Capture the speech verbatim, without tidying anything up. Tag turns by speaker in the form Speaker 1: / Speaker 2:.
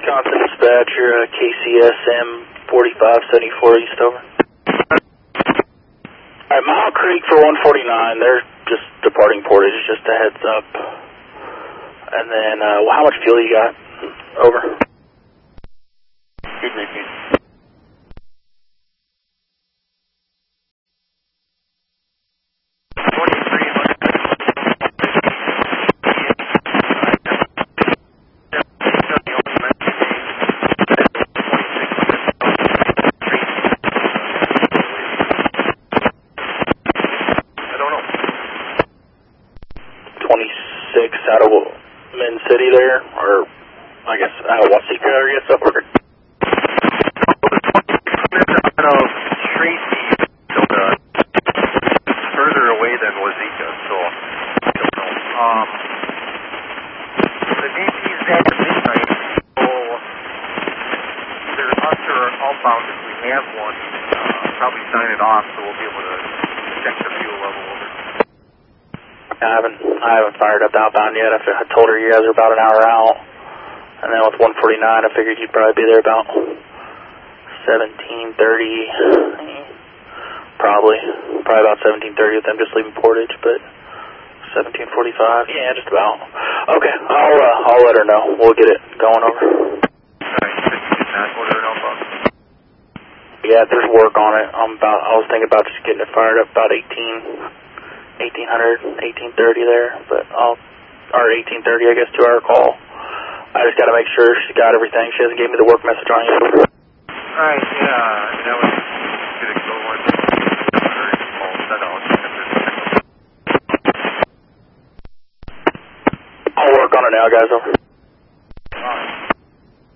Speaker 1: Wisconsin dispatcher, uh, K C S M forty-five seventy-four East, over. Alright, Mile Creek for one forty-nine, they're just departing portage, just a heads up. And then, uh, well, how much fuel you got? Over. Good repeat. twenty-six out of Min City there, or I guess out of Waseca area, so over.
Speaker 2: Out of Tracy, so the further away than Waseca, so I don't know. Um, the D P's at midnight, so either us or outbound if we have one, uh, probably sign it off, so we'll be able to check the fuel level over.
Speaker 1: I haven't, I haven't fired up outbound yet. I, I told her you guys are about an hour out. And then with one forty-nine, I figured you'd probably be there about seventeen thirty. Probably. Probably about seventeen thirty with them just leaving portage, but seventeen forty-five, yeah, just about. Okay, I'll, uh, I'll let her know. We'll get it going over.
Speaker 2: Alright, you did not order an outbound?
Speaker 1: Yeah, there's work on it. I'm about, I was thinking about just getting it fired up about eighteen. eighteen hundred, eighteen thirty there, but I'll, or eighteen thirty, I guess, two hour call. I just got to make sure she got everything. She hasn't gave me the work message on yet.
Speaker 2: Alright, yeah, that was get it going. All set out.
Speaker 1: I'll work on it now, guys. Over.